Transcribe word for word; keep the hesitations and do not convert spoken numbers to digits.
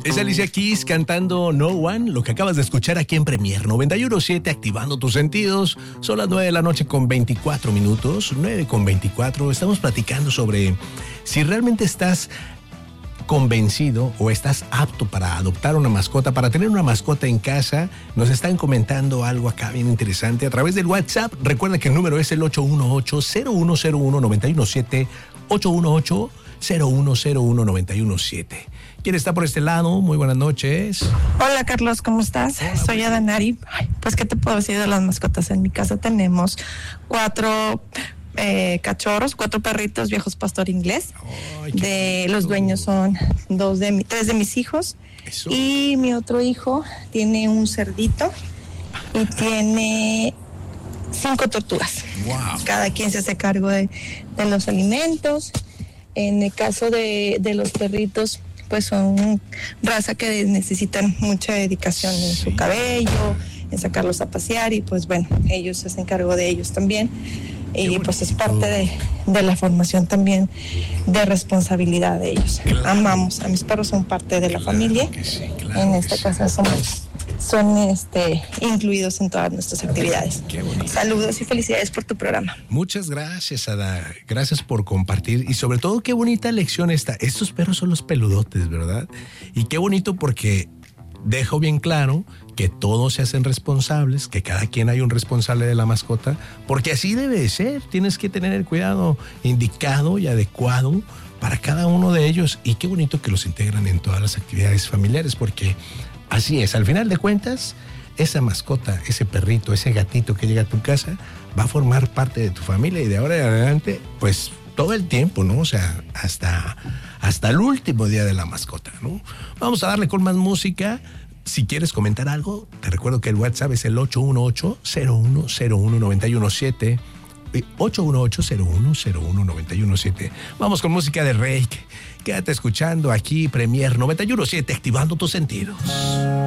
Es Alicia Keys cantando No One, lo que acabas de escuchar aquí en Premier noventa y uno punto siete, activando tus sentidos. Son las nueve de la noche con veinticuatro minutos, nueve con veinticuatro. Estamos platicando sobre si realmente estás convencido o estás apto para adoptar una mascota, para tener una mascota en casa. Nos están comentando algo acá bien interesante a través del WhatsApp. Recuerda que el número es el ocho uno ocho, cero uno cero uno, nueve uno siete, ocho uno ocho, cero uno cero uno, nueve uno siete. ¿Quién está por este lado? Muy buenas noches. Hola Carlos, ¿cómo estás? Hola, Soy Adanari. Ay, pues, ¿qué te puedo decir de las mascotas? En mi casa tenemos cuatro eh, cachorros, cuatro perritos viejos pastor inglés. Ay, qué de bonito. Los dueños son dos de mi, tres de mis hijos. Eso. Y mi otro hijo tiene un cerdito y tiene cinco tortugas. Wow. Cada quien se hace cargo de, de los alimentos. En el caso de, de los perritos, pues son raza que necesitan mucha dedicación en Sí. su cabello, en sacarlos a pasear, y pues bueno, ellos se hacen cargo de ellos también. Qué Y pues es bonito. parte de, de la formación también de responsabilidad de ellos. Claro. Amamos, a mis perros son parte de la Claro familia. que sí, claro En que esta sí. casa somos, son este, incluidos en todas nuestras actividades. Qué bonito. Saludos y felicidades por tu programa. Muchas gracias, Ada. Gracias por compartir. Y sobre todo, qué bonita lección esta. Estos perros son los peludotes, ¿verdad? Y qué bonito porque dejo bien claro que todos se hacen responsables, que cada quien hay un responsable de la mascota, porque así debe de ser. Tienes que tener el cuidado indicado y adecuado para cada uno de ellos. Y qué bonito que los integran en todas las actividades familiares, porque así es. Al final de cuentas, esa mascota, ese perrito, ese gatito que llega a tu casa, va a formar parte de tu familia y de ahora en adelante, pues todo el tiempo, ¿no? O sea, hasta, hasta el último día de la mascota, ¿no? Vamos a darle con más música. Si quieres comentar algo, te recuerdo que el WhatsApp es el ocho uno ocho, cero uno cero uno, nueve uno siete, ocho uno ocho, cero uno cero uno, nueve uno siete. Vamos con música de Rake. Quédate escuchando aquí Premier noventa y uno punto siete, activando tus sentidos.